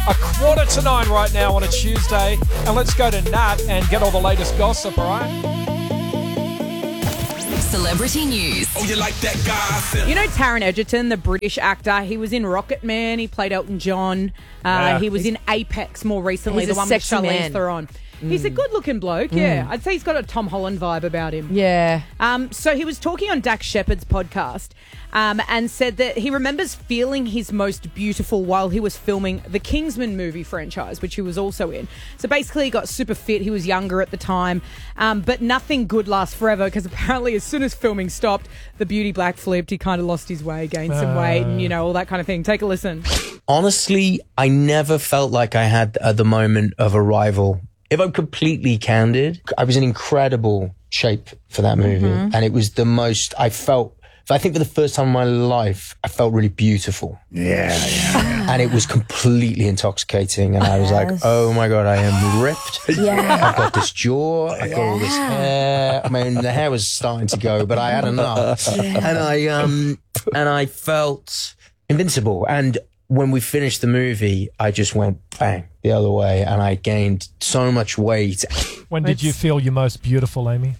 8:45 right now on a Tuesday. And let's go to Nat and get all the latest gossip, all right? Celebrity news. Oh, you like that gossip? You know Taron Egerton, the British actor? He was in Rocket Man. He played Elton John. He was in Apex more recently, He's the a one with sexy Charlize man. Theron. He's a good-looking bloke, yeah. I'd say he's got a Tom Holland vibe about him. Yeah. So he was talking on Dax Shepard's podcast and said that he remembers feeling his most beautiful while he was filming the Kingsman movie franchise, which he was also in. So basically he got super fit. He was younger at the time. But nothing good lasts forever because apparently as soon as filming stopped, the beauty black flipped. He kind of lost his way, gained some weight and, all that kind of thing. Take a listen. Honestly, I never felt like I had the moment of arrival. If I'm completely candid, I was in incredible shape for that movie. And it was the most, I think for the first time in my life, I felt really beautiful. Yeah. And it was completely intoxicating. And I was like, oh my God, I am ripped. Yeah. I've got this jaw. I've got all this hair. I mean, the hair was starting to go, but I had enough. And I felt invincible. And when we finished the movie, I just went bang the other way and I gained so much weight. When did you feel your most beautiful, Amy?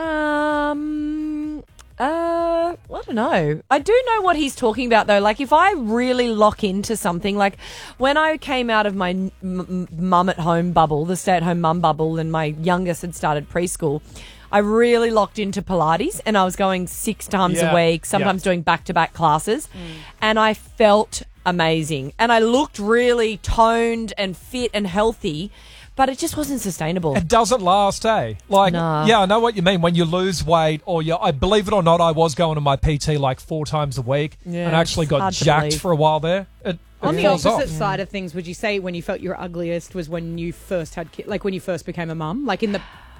I don't know. I do know what he's talking about, though. Like, if I really lock into something, like when I came out of my mum at home bubble, the stay-at-home mum bubble, and my youngest had started preschool, I really locked into Pilates, and I was going 6 times a week, sometimes doing back-to-back classes, and I felt amazing. And I looked really toned and fit and healthy, but it just wasn't sustainable. It doesn't last, eh? Like, Nah. yeah, I know what you mean. When you lose weight, or I believe it or not, I was going to my PT like 4 times a week, Yeah, and actually it's got hard to jacked believe. for a while there. It On the falls opposite off. side of things, would you say when you felt your ugliest was when you first had kids, like when you first became a mum? Like in the,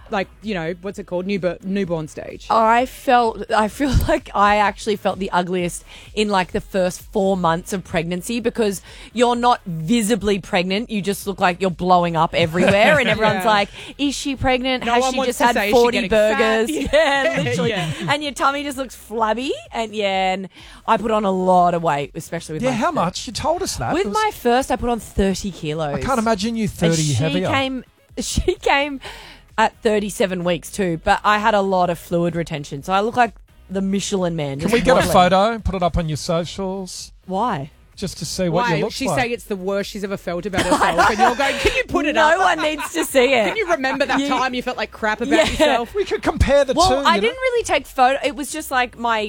what's it called? Newborn stage. I feel like I actually felt the ugliest in like the first 4 months of pregnancy because you're not visibly pregnant. You just look like you're blowing up everywhere and everyone's Yeah. like, is she pregnant? No Has one she wants just to had say, is she 40 getting burgers? fat? Yeah, literally. Yeah. And your tummy just looks flabby. And I put on a lot of weight, especially with Yeah, my how much? You told us that. With It was- my first, I put on 30 kilos. I can't imagine you 30 heavier. She came at 37 weeks too, but I had a lot of fluid retention, so I look like the Michelin Man. Can just we get a waddling. photo, put it up on your socials, Why? just to see what Why? you look She's like? saying it's the worst she's ever felt about herself. And you're going, can you put it up? No one needs to see it. Can you remember that You- time you felt like crap about Yeah. yourself? We could compare the two. Well, I you know? didn't really take photo. It was just like my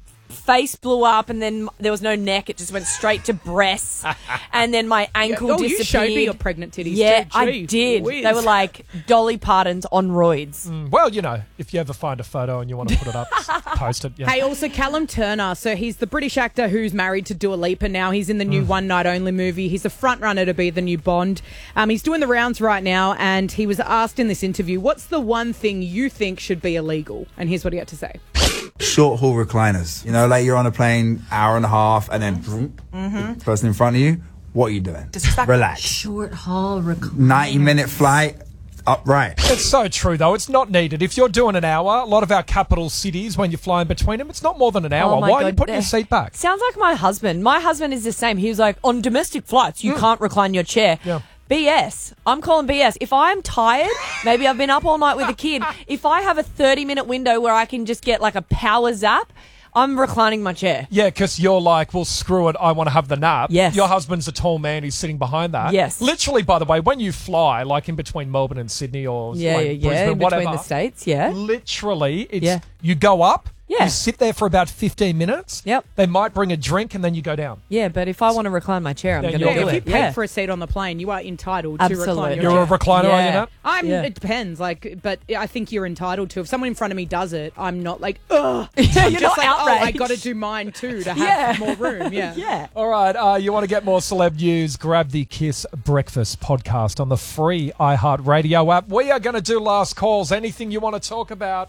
face blew up, and then there was no neck. It just went straight to breasts, and then my ankle You disappeared. showed me your pregnant titties Yeah, too. I Gee did. whiz. They were like Dolly Partons on roids. Well, if you ever find a photo and you want to put it up, post it. Yeah. Hey, also Callum Turner. So he's the British actor who's married to Dua Lipa now. He's in the new One Night Only movie. He's a front runner to be the new Bond. He's doing the rounds right now, and he was asked in this interview, what's the one thing you think should be illegal? And here's what he had to say. Short haul recliners. Like you're on a plane, hour and a half, and then the person in front of you, what are you doing? Relax. Short haul 90-minute flight, upright. It's so true, though. It's not needed. If you're doing an hour, a lot of our capital cities, when you're flying between them, it's not more than an hour. Oh my Why are you God. putting your seat back? Sounds like my husband. My husband is the same. He was like, on domestic flights, you can't recline your chair. Yeah. BS. I'm calling BS. If I'm tired, maybe I've been up all night with a kid. If I have a 30-minute window where I can just get like a power zap, I'm reclining my chair. Yeah, because you're like, well, screw it, I want to have the nap. Yes. Your husband's a tall man who's sitting behind that. Yes. Literally, by the way, when you fly, like in between Melbourne and Sydney or Yeah, like yeah, Brisbane, in between whatever, the states, yeah. literally, it's Yeah. you go up, Yeah. you sit there for about 15 minutes. Yep. They might bring a drink and then you go down. Yeah, but if I want to recline my chair, I'm Yeah, going to you're do good. If you it. pay Yeah. for a seat on the plane, you are entitled to recline Absolutely. your You're a chair. recliner, are you Yeah. not? Yeah. It depends, but I think you're entitled to. If someone in front of me does it, I'm not like, ugh. Yeah, I'm you're just not like, oh, I outraged. got to do mine too to have Yeah. more room. Yeah. Yeah. All right, you want to get more celeb news, grab the Kiss Breakfast podcast on the free iHeartRadio app. We are going to do last calls. Anything you want to talk about,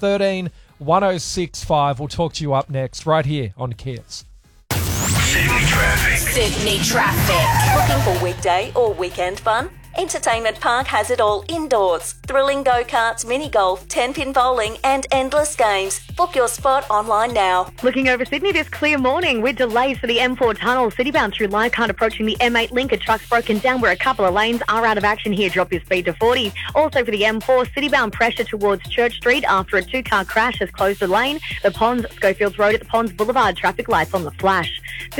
13-1065. We'll talk to you up next, right here on Kiss. Sydney traffic. Sydney traffic. Looking for weekday or weekend fun? Entertainment Park has it all indoors. Thrilling go-karts, mini-golf, 10-pin bowling and endless games. Book your spot online now. Looking over Sydney this clear morning with delays for the M4 tunnel. Citybound through Leichhardt approaching the M8 link. A truck's broken down where a couple of lanes are out of action here. Drop your speed to 40. Also for the M4, Citybound pressure towards Church Street after a two-car crash has closed the lane. The Ponds, Schofields Road at the Ponds Boulevard. Traffic lights on the flash.